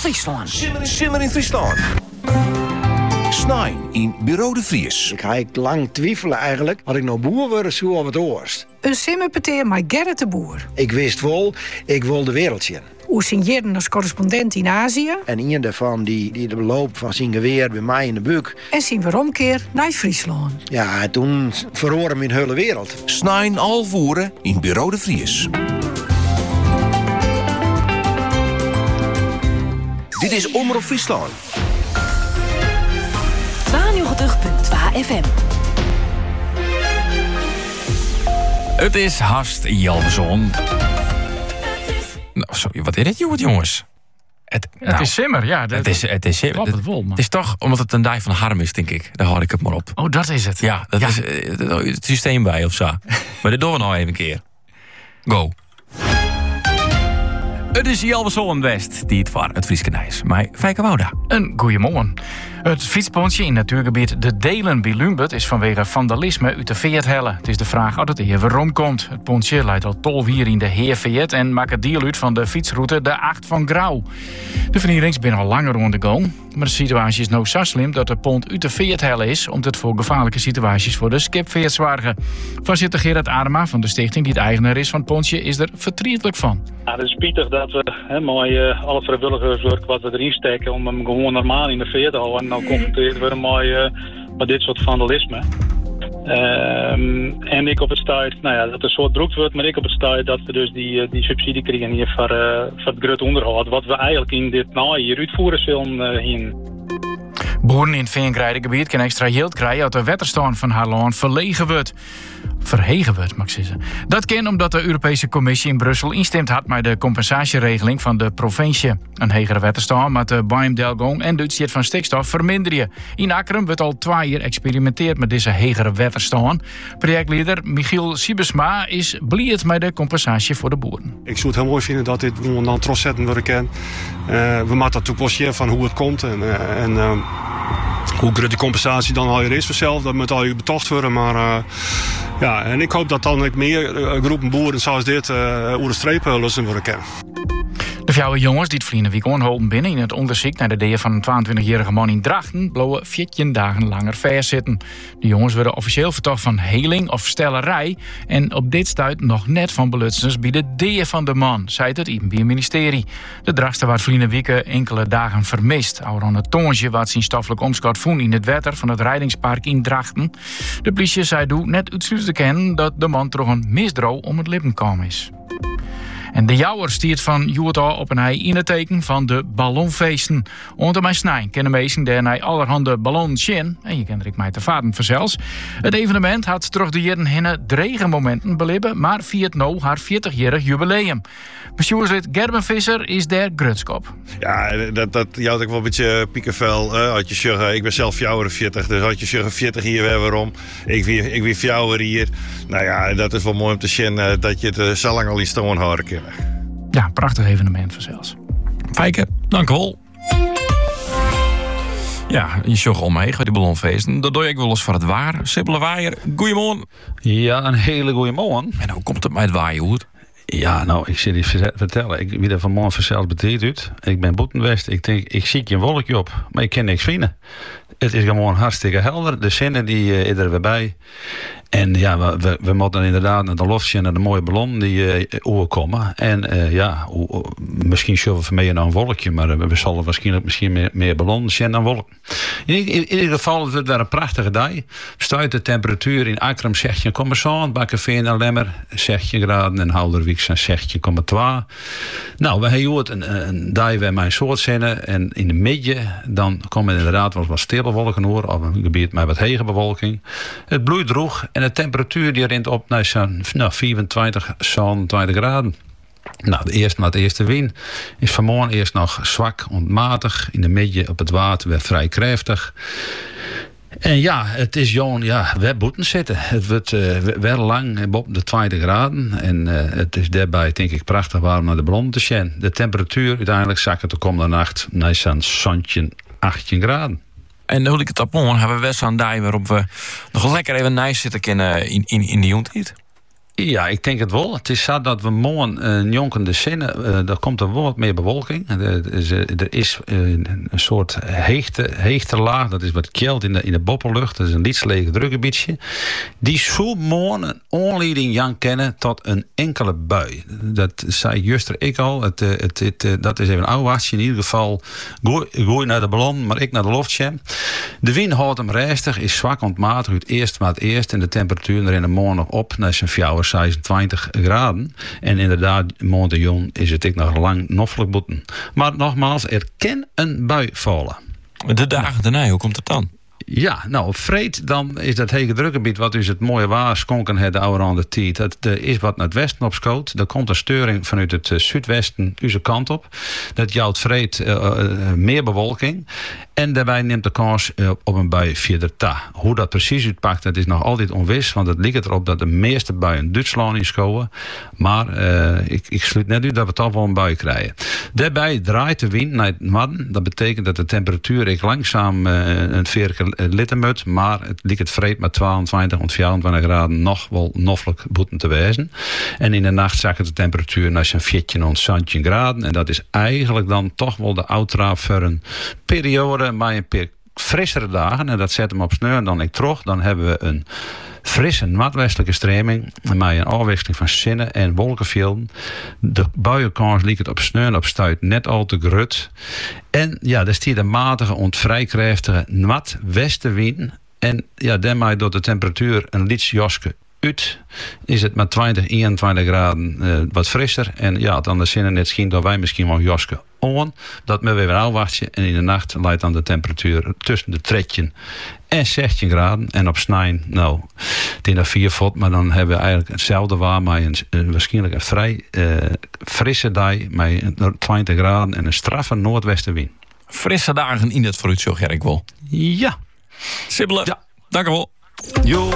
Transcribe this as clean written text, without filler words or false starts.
Friesland. Simmer in Friesland. Snijn in Bureau de Vries. Ik had lang twijfelen eigenlijk. Had ik nou boer worden, zo of het oorst. Een simmerpeteer met Gerrit de Boer. Ik wist wel, ik wil de wereld zien. Hoe signeerde als correspondent in Azië. En een daarvan die de loop van zijn geweer bij mij in de buik. En zien we omkeer naar Friesland. Ja, toen verloren mijn hele wereld. Snijn al voeren in Bureau de Vries. Dit is Omroep Friesland. 92.2 FM. Het is haast Jalveson. Nou, sorry, wat is dit, jongens? Het is simmer, ja. Het is simmer. Het is toch, omdat het een dag van harm is, denk ik. Daar houd ik het maar op. Oh, dat is het. Ja, dat is het systeem bij of zo. Maar dit doen we nou even een keer. Go. Het is Jalveson West die het voor het Frieske Nijs. Maar Fijke Wouda. Een goeiemorgen. Het fietspontje in natuurgebied De Delen bij Lumbert is vanwege vandalisme uit de veert helle. Het is de vraag of het hier weer komt. Het pontje leidt al 12 hier in de Heerveert en maakt het deel uit van de fietsroute de 8 van Grauw. De vernieling is al langer rond de gang. Maar de situatie is nou zo slim dat de pont uit de veert helle is, omdat het voor gevaarlijke situaties voor de skipveert zwaargen. Voorzitter Gerard Adema van de stichting die het eigenaar is van het pontje is er verdrietelijk van. Ja, het is spietig dat we mooi alle vrijwilligerswerk wat we erin steken om hem gewoon normaal in de veer te houden. En dan confronteerd worden met dit soort vandalisme. En ik op het stuit, dat er een soort broek wordt, maar ik op het stuit dat we dus die subsidie krijgen hier voor het groot onderhoud. Wat we eigenlijk in dit hier uitvoeren zullen heen. Boeren in het Veenkrijdengebied kunnen extra yield krijgen als de wetterstand van haar land verhegen wordt, mag ik zeggen. Dat kan omdat de Europese Commissie in Brussel instemd had met de compensatieregeling van de provincie. Een hegere wetterstand met de Baim-Delgong en de uitstoot van stikstof verminderen. In Akkerum wordt al 2 jaar experimenteerd met deze hegere wetterstand. Projectleider Michiel Siebesma is blij met de compensatie voor de boeren. Ik zou het heel mooi vinden dat dit gewoon dan trots zetten worden kan. We moeten natuurlijk wel zien van hoe het komt en hoe groot de compensatie dan al is vanzelf. Dat moet al betocht worden, maar en ik hoop dat dan ook meer groepen boeren zoals dit over de streep lossen worden kan. De 4 jongens die het verleden week onholpen binnen in het onderzoek naar de deer van een 22-jarige man in Drachten bloeien 14 dagen langer vastzitten. De jongens worden officieel verdacht van heling of stellerij en op dit stuit nog net van belutsens bij de deer van de man, zei het Openbaar Ministerie. De Drachtster werd verleden week enkele dagen vermist. Aan het toontje wat zijn stoffelijk omschot voen in het wetter van het rijdingspark in Drachten. De politie zei net uitsluitend te kennen dat de man door een misdrijf om het leven kwam is. En de jouwer stiert van Utah op een in het teken van de ballonfeesten. Onder mijn snij kennen mensen daarna allerhande ballonnen zien. En je kent er mij te vaden verzels. Het evenement had terug de jaren heen drege momenten beleven, maar viert nou haar 40-jarig jubileum. Bestuurslid Gerben Visser is der grutskop. Ja, dat jouwt ik wel een beetje piekenvel. Had je zeggen, ik ben zelf 40, dus had je zeggen 40 hier weer waarom. Ik wie 40 hier. Nou ja, dat is wel mooi om te zien dat je het zo lang al in stoon houden kan. Ja, prachtig evenement vanzelfs. Fijke, dank u wel. Ja, je zag om me heen, die ballonfeesten. Dat doe ik wel eens voor het waar. Sibylle Waaier, goeiemorgen. Ja, een hele goeie morgen. En hoe komt het met het waaien, hoe? Ja, nou, ik zit je vertellen. Ik wie er vanmorgen vanzelf beteed uit. Ik ben Boetenwest. Ik denk, ik zie je een wolkje op, maar ik kan niks vinden. Het is gewoon hartstikke helder. De zinnen die er weer bij. En ja, we moeten inderdaad naar de loftje en naar de mooie ballon die overkomen. En misschien zullen we vermijden naar een wolkje, maar we zullen waarschijnlijk misschien meer ballonnen zien dan wolken. In ieder geval, het wordt weer een prachtige dag. Stuit de temperatuur in Akkerum 16,7, Bakkeveen en Lemmer 16 graden en Houderwijk 16,2. Nou, we hebben een dag waar mijn soort zinnen en in de midden dan komen inderdaad wel wat stille wolken hoor, of een gebied met wat hege bewolking. Het bloeit droog. En de temperatuur die rint op naar 24, 27 graden. Nou, de eerste wind is vanmorgen eerst nog zwak, ontmatig. In de midden op het water weer vrij krachtig. En ja, het is gewoon, we boeten zitten. Het wordt wel lang op de 20 graden. En het is daarbij, denk ik, prachtig warm naar de ballon te zien. De temperatuur uiteindelijk zakken de komende nacht naar zo'n 18 graden. En hoe ik het op morgen hebben we zo'n dag waarop we nog lekker even nice zitten kunnen in de jontijd. Ja, ik denk het wel. Het is zo dat we morgen jonkende zinnen. Er komt er wel wat meer bewolking. Er is een soort hechte laag. Dat is wat kelt in de boppellucht. Dat is een lietslege drukgebiedje. Die zou morgen een aanleiding Jan kennen tot een enkele bui. Dat zei juster ik al. Dat is even een ouwaartje. In ieder geval gooi naar de ballon, maar ik naar de loftscherm. De wind houdt hem restig, is zwak ontmatig. Het eerst maar het eerst. En de temperatuur er in de morgen nog op naar zijn 26 graden. En inderdaad, morgen is het nog lang noffelijk boeten. Maar nogmaals, er kan een bui vallen. De dagen daarna, hoe komt het dan? Ja, nou, op vreed dan is dat hege drukgebied wat dus het mooie waar skonken het de oude aan de tijd. Dat is wat naar het westen op schoot. Er komt een steuring vanuit het zuidwesten onze kant op. Dat jouwt vreed meer bewolking. En daarbij neemt de kans op een bui via ta. Hoe dat precies uitpakt, dat is nog altijd onwis. Want het lijkt erop dat de meeste buien Duitsland inschouwen. Maar ik sluit net uit dat we toch wel een bui krijgen. Daarbij draait de wind naar het noorden. Dat betekent dat de temperatuur langzaam een veerke litten moet. Maar het lijkt het vreed met 22 tot 24 graden nog wel noffelijk boeten te wijzen. En in de nacht zakt de temperatuur naar zo'n 14 tot 17 graden. En dat is eigenlijk dan toch wel de uittrap voor een periode. Maar een paar frissere dagen, en dat zet hem op sneur dan ik terug, dan hebben we een frisse noordwestelijke stroming met een afwisseling van zinnen en wolkenvelden. De buienkans liep het op sneur en op stuit net al te grut. En ja, er stiert een matige, ontvrijkrachtige noordwestenwind. En ja, daarmee door de temperatuur een lietsjoske uit is het met 20, 21 graden wat frisser. En ja, dan de zinnen net zien dat wij misschien wel joske on. Dat we weer afwachten. En in de nacht leidt dan de temperatuur tussen de 13 en 16 graden. En op snijn, nou, het is naar 4 voet. Maar dan hebben we eigenlijk hetzelfde waar. Maar waarschijnlijk een vrij frisse dag. Met 20 graden en een straffe noordwestenwind. Frisse dagen in het fruit, zo Gerk wel. Ja. Sibbelen. Ja. Dank u wel. Jo.